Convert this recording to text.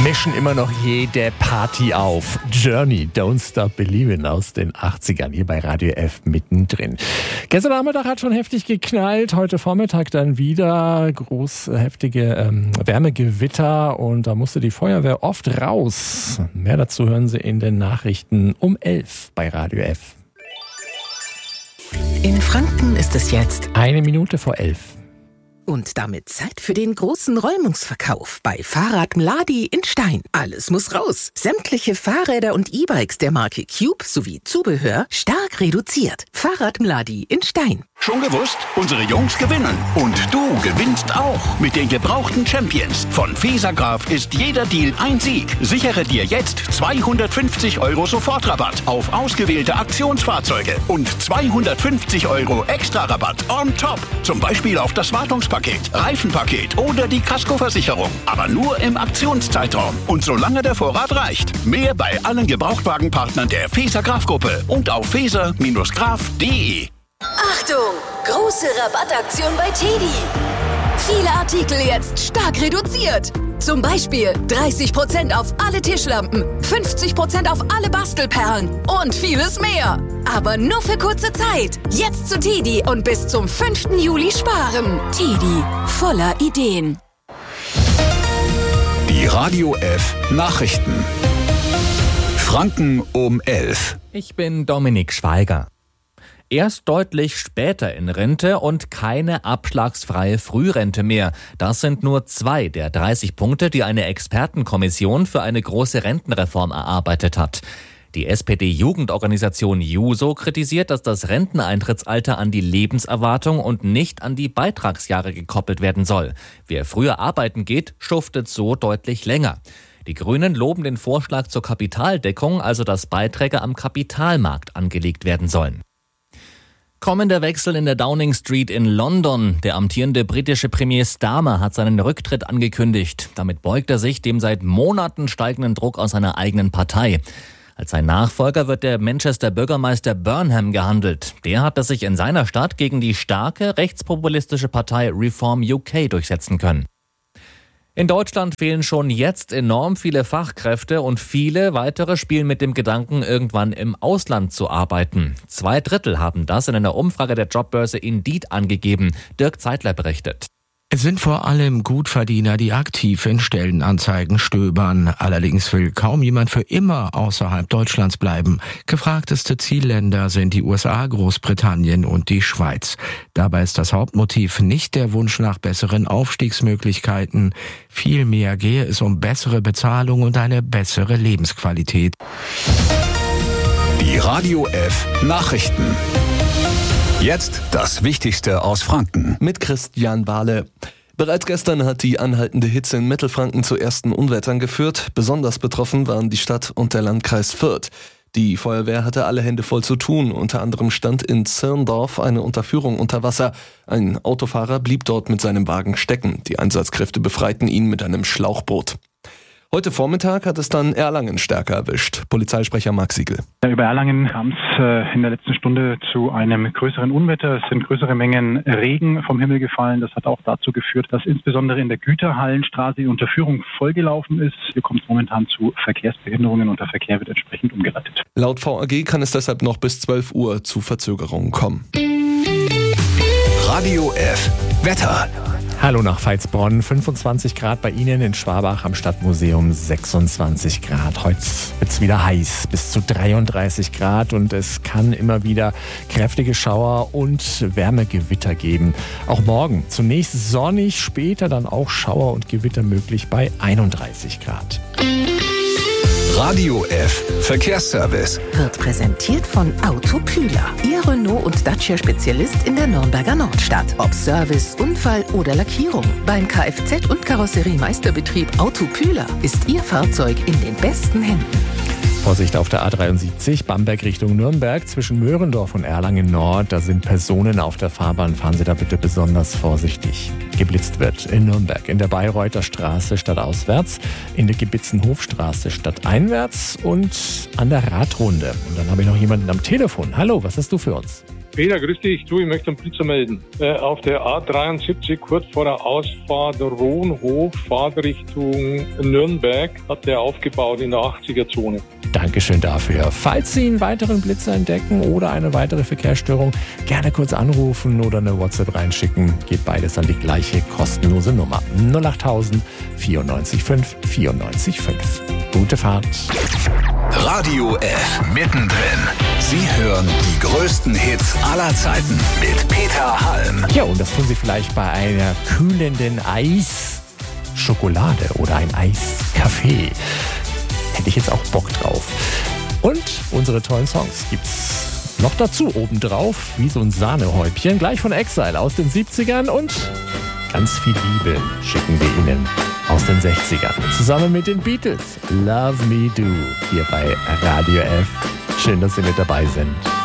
mischen immer noch jede Party auf. Journey, Don't Stop Believin' aus den 80ern hier bei Radio F mittendrin. Gestern Nachmittag hat schon heftig geknallt, heute Vormittag dann wieder heftige Wärmegewitter und da musste die Feuerwehr oft raus. Mehr dazu hören Sie in den Nachrichten um 11 bei Radio F. In Franken ist es jetzt 1 Minute vor 11. Und damit Zeit für den großen Räumungsverkauf bei Fahrrad Mladi in Stein. Alles muss raus. Sämtliche Fahrräder und E-Bikes der Marke Cube sowie Zubehör stark reduziert. Fahrrad Mladi in Stein. Schon gewusst? Unsere Jungs gewinnen. Und du gewinnst auch. Mit den gebrauchten Champions von Fesergraf ist jeder Deal ein Sieg. Sichere dir jetzt 250 € Sofortrabatt auf ausgewählte Aktionsfahrzeuge und 250 € Extra-Rabatt on top. Zum Beispiel auf das Wartungspaket, Reifenpaket oder die Kaskoversicherung. Aber nur im Aktionszeitraum und solange der Vorrat reicht. Mehr bei allen Gebrauchtwagenpartnern der Fesergraf-Gruppe und auf feser-graf.de. Achtung! Große Rabattaktion bei TEDi. Viele Artikel jetzt stark reduziert. Zum Beispiel 30% auf alle Tischlampen, 50% auf alle Bastelperlen und vieles mehr. Aber nur für kurze Zeit. Jetzt zu TEDi und bis zum 5. Juli sparen. TEDi, voller Ideen. Die Radio F Nachrichten. Franken um 11. Ich bin Dominik Schweiger. Erst deutlich später in Rente und keine abschlagsfreie Frührente mehr. Das sind nur 2 der 30 Punkte, die eine Expertenkommission für eine große Rentenreform erarbeitet hat. Die SPD-Jugendorganisation JUSO kritisiert, dass das Renteneintrittsalter an die Lebenserwartung und nicht an die Beitragsjahre gekoppelt werden soll. Wer früher arbeiten geht, schuftet so deutlich länger. Die Grünen loben den Vorschlag zur Kapitaldeckung, also dass Beiträge am Kapitalmarkt angelegt werden sollen. Kommender Wechsel in der Downing Street in London. Der amtierende britische Premier Starmer hat seinen Rücktritt angekündigt. Damit beugt er sich dem seit Monaten steigenden Druck aus seiner eigenen Partei. Als sein Nachfolger wird der Manchester-Bürgermeister Burnham gehandelt. Der hat es sich in seiner Stadt gegen die starke rechtspopulistische Partei Reform UK durchsetzen können. In Deutschland fehlen schon jetzt enorm viele Fachkräfte und viele weitere spielen mit dem Gedanken, irgendwann im Ausland zu arbeiten. 2/3 haben das in einer Umfrage der Jobbörse Indeed angegeben. Dirk Zeitler berichtet. Es sind vor allem Gutverdiener, die aktiv in Stellenanzeigen stöbern. Allerdings will kaum jemand für immer außerhalb Deutschlands bleiben. Gefragteste Zielländer sind die USA, Großbritannien und die Schweiz. Dabei ist das Hauptmotiv nicht der Wunsch nach besseren Aufstiegsmöglichkeiten. Vielmehr gehe es um bessere Bezahlung und eine bessere Lebensqualität. Die Radio F Nachrichten. Jetzt das Wichtigste aus Franken. Mit Christian Bahle. Bereits gestern hat die anhaltende Hitze in Mittelfranken zu ersten Unwettern geführt. Besonders betroffen waren die Stadt und der Landkreis Fürth. Die Feuerwehr hatte alle Hände voll zu tun. Unter anderem stand in Zirndorf eine Unterführung unter Wasser. Ein Autofahrer blieb dort mit seinem Wagen stecken. Die Einsatzkräfte befreiten ihn mit einem Schlauchboot. Heute Vormittag hat es dann Erlangen stärker erwischt. Polizeisprecher Marc Siegel. Über Erlangen kam es in der letzten Stunde zu einem größeren Unwetter. Es sind größere Mengen Regen vom Himmel gefallen. Das hat auch dazu geführt, dass insbesondere in der Güterhallenstraße die Unterführung vollgelaufen ist. Hier kommt es momentan zu Verkehrsbehinderungen und der Verkehr wird entsprechend umgeleitet. Laut VAG kann es deshalb noch bis 12 Uhr zu Verzögerungen kommen. Radio F Wetter. Hallo nach Veitsbronn, 25 Grad bei Ihnen, in Schwabach am Stadtmuseum 26 Grad. Heute wird es wieder heiß, bis zu 33 Grad und es kann immer wieder kräftige Schauer und Wärmegewitter geben. Auch morgen zunächst sonnig, später dann auch Schauer und Gewitter möglich bei 31 Grad. Radio F Verkehrsservice Wird präsentiert von Auto Pühler. Ihr Renault- und Dacia-Spezialist in der Nürnberger Nordstadt. Ob Service, Unfall oder Lackierung. Beim Kfz- und Karosseriemeisterbetrieb Auto Pühler ist Ihr Fahrzeug in den besten Händen. Vorsicht auf der A73, Bamberg Richtung Nürnberg, zwischen Möhrendorf und Erlangen Nord. Da sind Personen auf der Fahrbahn. Fahren Sie da bitte besonders vorsichtig. Geblitzt wird in Nürnberg, in der Bayreuther Straße stadtauswärts, in der Gebitzenhofstraße stadteinwärts und an der Radrunde. Und dann habe ich noch jemanden am Telefon. Hallo, was hast du für uns? Peter, grüß dich. Du, ich möchte einen Blitzer melden. Auf der A73 kurz vor der Ausfahrt Rohnhof, Fahrtrichtung Nürnberg, hat der aufgebaut in der 80er-Zone. Dankeschön dafür. Falls Sie einen weiteren Blitzer entdecken oder eine weitere Verkehrsstörung, gerne kurz anrufen oder eine WhatsApp reinschicken. Geht beides an die gleiche kostenlose Nummer. 08000 94 5 94 5. Gute Fahrt. Radio F mittendrin. Sie hören die größten Hits aller Zeiten mit Peter Halm. Ja, und das tun Sie vielleicht bei einer kühlenden Eisschokolade oder ein Eiskaffee. Hätte ich jetzt auch Bock drauf. Und unsere tollen Songs gibt's noch dazu obendrauf, wie so ein Sahnehäubchen, gleich von Exile aus den 70ern und ganz viel Liebe schicken wir Ihnen aus den 60ern. Zusammen mit den Beatles. Love Me Do hier bei Radio F. Schön, dass Sie mit dabei sind.